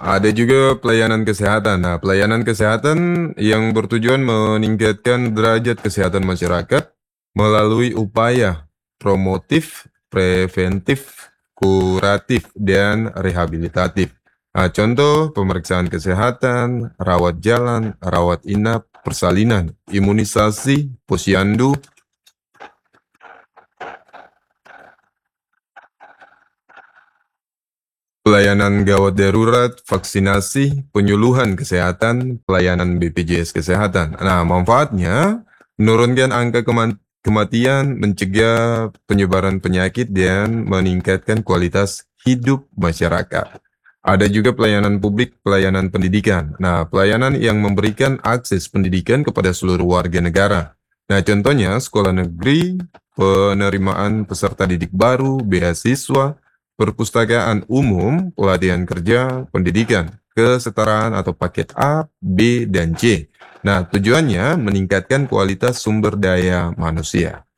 Ada juga pelayanan kesehatan. Nah, pelayanan kesehatan yang bertujuan meningkatkan derajat kesehatan masyarakat melalui upaya promotif, preventif, kuratif, dan rehabilitatif. Nah, contoh pemeriksaan kesehatan, rawat jalan, rawat inap, persalinan, imunisasi, posyandu. Pelayanan gawat darurat, vaksinasi, penyuluhan kesehatan, pelayanan BPJS Kesehatan. Nah, manfaatnya menurunkan angka kematian, mencegah penyebaran penyakit, dan meningkatkan kualitas hidup masyarakat. Ada juga pelayanan publik, pelayanan pendidikan. Nah, pelayanan yang memberikan akses pendidikan kepada seluruh warga negara. Nah, contohnya sekolah negeri, penerimaan peserta didik baru, beasiswa, perpustakaan umum, pelatihan kerja, pendidikan, kesetaraan atau paket A, B, dan C. Nah, tujuannya meningkatkan kualitas sumber daya manusia.